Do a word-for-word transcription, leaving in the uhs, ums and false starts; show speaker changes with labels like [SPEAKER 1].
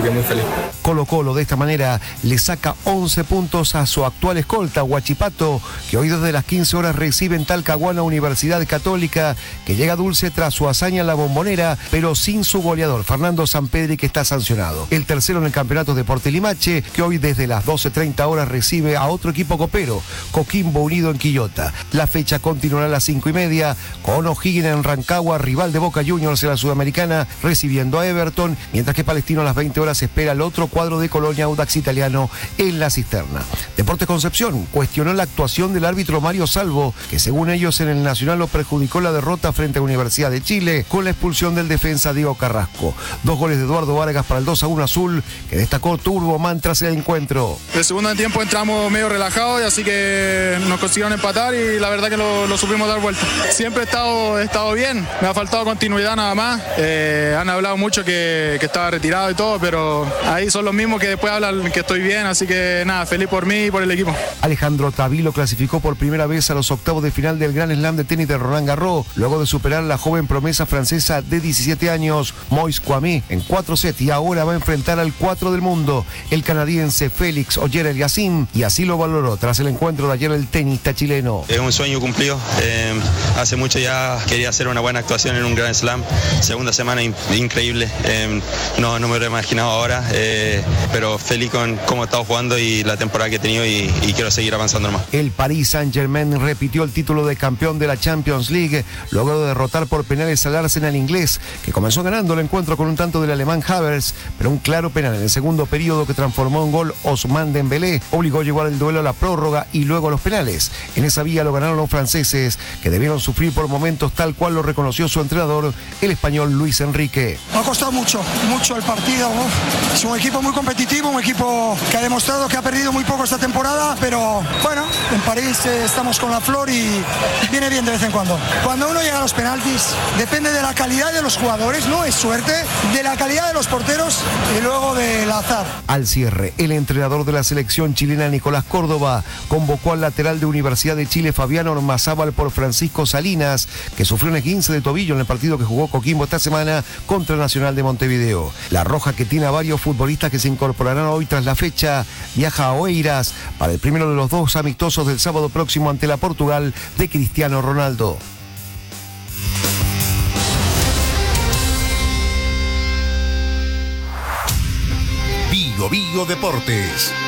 [SPEAKER 1] que muy feliz.
[SPEAKER 2] Colo Colo de esta manera le saca once puntos a su actual escolta, Huachipato, que hoy desde las quince horas recibe en Talcahuano Universidad Católica, que llega dulce tras su hazaña en la Bombonera, pero sin su goleador, Fernando Sampedri, que está sancionado. El tercero en el campeonato Deportes Limache, que hoy desde las doce treinta horas recibe a otro equipo copero, Coquimbo Unido en Quillota. La fecha continuará a las cinco y media, con O'Higgins en Rancagua, rival de Boca Juniors en la Sudamericana, recibiendo a Everton, mientras que Palestino a las veinte horas espera el otro cuadro de Colonia, Audax Italiano, en la Cisterna. Deportes Concepción cuestionó la actuación del árbitro Mario Salvo, que según ellos en el Nacional lo perjudicó la derrota frente a Universidad de Chile, con la expulsión del defensa Diego Carrasco. Dos goles de Eduardo Vargas para el dos a uno azul, que destacó Turbo Man tras el encuentro.
[SPEAKER 3] El segundo tiempo entramos medio relajados, y así que nos consiguieron empatar y la verdad que lo, lo supimos dar vuelta. Siempre he estado, he estado bien, me ha faltado continuidad nada más. Eh, han hablado mucho que, que estaba retirado y todo, pero ahí son los mismos que después hablan que estoy bien, así que nada, feliz por mí y por el equipo.
[SPEAKER 2] Alejandro Tavilo clasificó por primera vez a los octavos de final del Grand Slam de tenis de Roland Garros, luego de superar a la joven promesa francesa de diecisiete años, Moïse Kwame, en cuatro sets, y ahora va a enfrentar al cuatro del mundo, el canadiense Félix Auger-Aliassime, y así lo valoró tras el encuentro de ayer el tenista chileno.
[SPEAKER 4] Es un sueño cumplido, eh, hace mucho ya quería hacer una buena actuación en un Grand Slam, segunda semana in- increíble, eh, no, no me lo he imaginado ahora, eh, pero feliz con cómo he estado jugando y la temporada que he tenido y, y quiero seguir avanzando más.
[SPEAKER 2] El Paris Saint-Germain repitió el título de campeón de la Champions League luego de derrotar por penales al Arsenal inglés, que comenzó ganando el encuentro con un tanto del alemán Havertz, pero un claro penal en el segundo periodo que transformó en gol Ousmane Dembélé obligó a llevar el duelo a la prórroga y luego a los penales. En esa vía lo ganaron los franceses, que debieron sufrir por momentos, tal cual lo reconoció su entrenador, el español Luis Enrique.
[SPEAKER 5] Ha costado mucho, mucho el partido, ¿no? Es un equipo muy competitivo, un equipo que ha demostrado que ha perdido muy poco esta temporada, pero bueno, en París eh, estamos con la flor y viene bien de vez en cuando. Cuando uno llega a los penaltis, depende de la calidad de los jugadores, no es suerte, de la calidad de los porteros y luego del azar.
[SPEAKER 2] Al cierre, el entrenador de la selección chilena, Nicolás Córdoba, convocó al lateral de Universidad de Chile, Fabián Ormazábal, por Francisco Salinas, que sufrió un esguince de tobillo en el partido que jugó Coquimbo esta semana contra el Nacional de Montevideo. La Roja, que tiene a varios futbolistas que se incorporarán hoy tras la fecha, viaja a Oeiras para el primero de los dos amistosos del sábado próximo ante la Portugal de Cristiano Ronaldo.
[SPEAKER 6] Bio Bio Deportes.